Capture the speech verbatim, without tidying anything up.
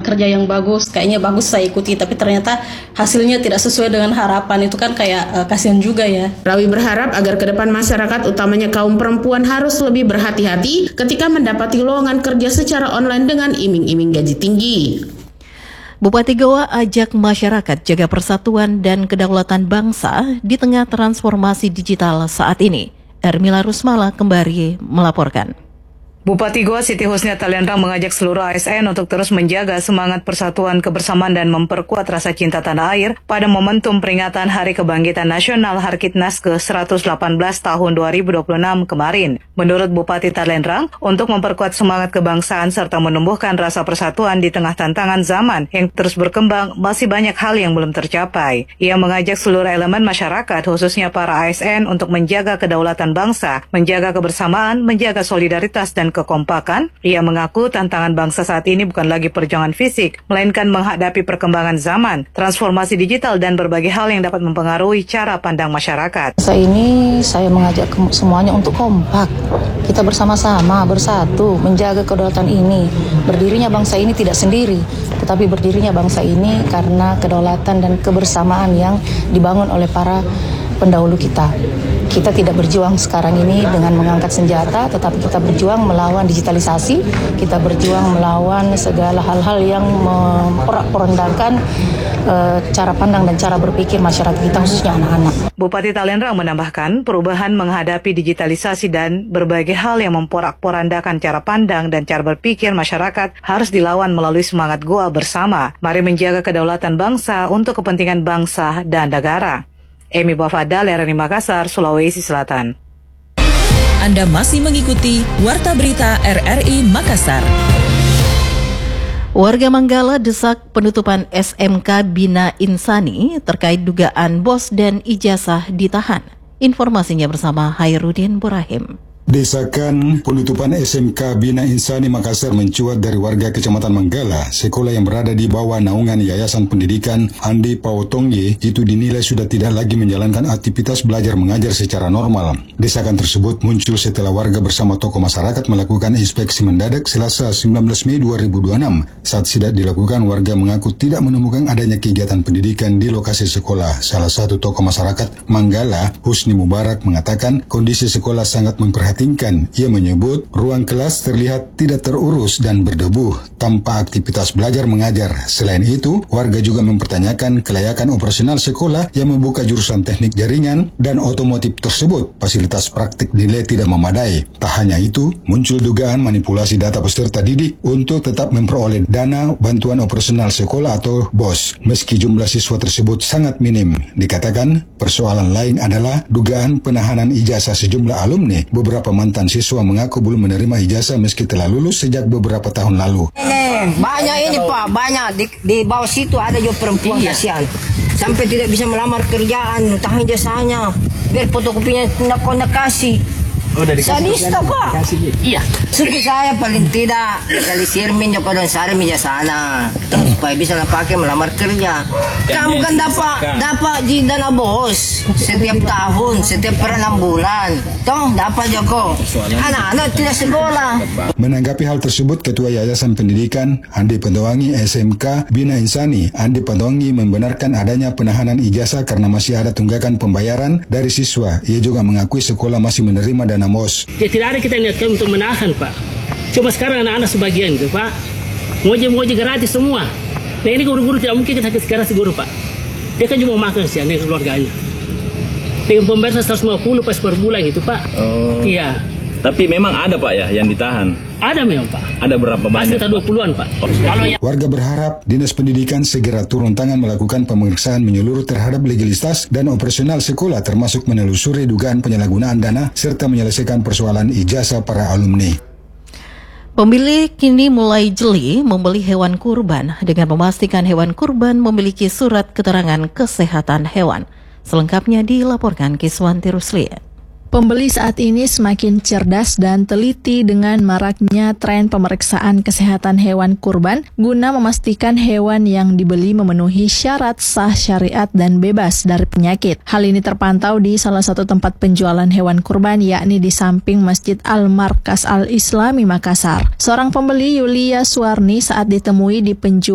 kerja yang bagus, kayaknya bagus saya ikuti, tapi ternyata hasilnya tidak sesuai dengan harapan, itu kan kayak uh, kasihan juga ya. Rawi berharap agar ke depan masyarakat, utamanya kaum perempuan, harus lebih berhati-hati ketika mendapati lowongan kerja secara online dengan iming-iming gaji tinggi. Bupati Goa ajak masyarakat jaga persatuan dan kedaulatan bangsa di tengah transformasi digital saat ini. Ermila Rusmala kembali melaporkan. Bupati Goa Siti Husnia Talendra mengajak seluruh A S N untuk terus menjaga semangat persatuan kebersamaan dan memperkuat rasa cinta tanah air pada momentum peringatan Hari Kebangkitan Nasional Harkitnas ke seratus delapan belas tahun dua ribu dua puluh enam kemarin. Menurut Bupati Talendra, untuk memperkuat semangat kebangsaan serta menumbuhkan rasa persatuan di tengah tantangan zaman yang terus berkembang, masih banyak hal yang belum tercapai. Ia mengajak seluruh elemen masyarakat, khususnya para A S N, untuk menjaga kedaulatan bangsa, menjaga kebersamaan, menjaga solidaritas dan kekompakan. Ia mengaku tantangan bangsa saat ini bukan lagi perjuangan fisik, melainkan menghadapi perkembangan zaman, transformasi digital, dan berbagai hal yang dapat mempengaruhi cara pandang masyarakat. Saat ini saya mengajak semuanya untuk kompak. Kita bersama-sama, bersatu, menjaga kedaulatan ini. Berdirinya bangsa ini tidak sendiri, tetapi berdirinya bangsa ini karena kedaulatan dan kebersamaan yang dibangun oleh para pendahulu kita. Kita tidak berjuang sekarang ini dengan mengangkat senjata, tetapi kita berjuang melawan digitalisasi, kita berjuang melawan segala hal-hal yang memporak-porandahkan uh, cara pandang dan cara berpikir masyarakat kita, khususnya anak-anak. Bupati Talendra menambahkan, perubahan menghadapi digitalisasi dan berbagai hal yang memporak-porandakan cara pandang dan cara berpikir masyarakat harus dilawan melalui semangat Goa bersama. Mari menjaga kedaulatan bangsa untuk kepentingan bangsa dan negara. Emi Bafadal, R R I Makassar, Sulawesi Selatan. Anda masih mengikuti Warta Berita R R I Makassar. Warga Manggala desak penutupan S M K Bina Insani terkait dugaan bos dan ijazah ditahan. Informasinya bersama Hairudin Burahim. Desakan penutupan S M K Bina Insani Makassar mencuat dari warga Kecamatan Manggala, sekolah yang berada di bawah naungan Yayasan Pendidikan Andi Pautongye itu dinilai sudah tidak lagi menjalankan aktivitas belajar mengajar secara normal. Desakan tersebut muncul setelah warga bersama tokoh masyarakat melakukan inspeksi mendadak Selasa sembilan belas Mei dua ribu dua puluh enam. Saat sidak dilakukan, warga mengaku tidak menemukan adanya kegiatan pendidikan di lokasi sekolah. Salah satu tokoh masyarakat Manggala, Husni Mubarak, mengatakan kondisi sekolah sangat memperhatikan. Ia menyebut ruang kelas terlihat tidak terurus dan berdebu tanpa aktivitas belajar mengajar. Selain itu, warga juga mempertanyakan kelayakan operasional sekolah yang membuka jurusan teknik jaringan dan otomotif tersebut. Fasilitas praktik dinilai tidak memadai. Tak hanya itu, muncul dugaan manipulasi data peserta didik untuk tetap memperoleh dana bantuan operasional sekolah atau B O S. Meski jumlah siswa tersebut sangat minim, dikatakan persoalan lain adalah dugaan penahanan ijazah sejumlah alumni. Beberapa mantan siswa mengaku belum menerima ijazah meski telah lulus sejak beberapa tahun lalu. Ini banyak ini Pak, banyak di, di bawah situ ada juga perempuan iya. Kasihan. Sampai tidak bisa melamar kerjaan, tahan ijazahnya. Biar fotokopinya tidak kena kasih. Oh, dari sadista Pak. Iya. Suruh saya paling tidak realisir minyak dan sari minyak sana supaya bisa pakai melamar kerja. Kamu kan dapat dapat di dana bos setiap tahun, setiap per enam bulan. Toh dapat Joko. Anak-anak tidak sekolah. Menanggapi hal tersebut, Ketua Yayasan Pendidikan Andi Pandowangi S M K Bina Insani, Andi Pandowangi, membenarkan adanya penahanan ijazah karena masih ada tunggakan pembayaran dari siswa. Ia juga mengakui sekolah masih menerima dana M O S. Ya, tidak ada kita niatkan untuk menahan Pak. Cuma sekarang anak-anak sebagian itu Pak, ngoje-ngoje gratis semua. Nah ini guru-guru tidak mungkin kita sekarang si guru Pak. Dia kan cuma makan sih dengan keluarganya. Dengan pembayaran seratus lima puluh pas per bulan itu Pak. Oh. Iya. Tapi memang ada Pak ya yang ditahan? Ada memang Pak. Ada berapa banyak? Pasti dua puluhan Pak. Oh, ya. Warga berharap Dinas Pendidikan segera turun tangan melakukan pemeriksaan menyeluruh terhadap legalitas dan operasional sekolah, termasuk menelusuri dugaan penyalahgunaan dana serta menyelesaikan persoalan ijazah para alumni. Pemilik kini mulai jeli membeli hewan kurban dengan memastikan hewan kurban memiliki surat keterangan kesehatan hewan. Selengkapnya dilaporkan Kiswanti Rusli. Pembeli saat ini semakin cerdas dan teliti dengan maraknya tren pemeriksaan kesehatan hewan kurban guna memastikan hewan yang dibeli memenuhi syarat sah syariat dan bebas dari penyakit. Hal ini terpantau di salah satu tempat penjualan hewan kurban, yakni di samping Masjid Al-Markas Al-Islami Makassar. Seorang pembeli, Yulia Suwarni, saat ditemui di penjualan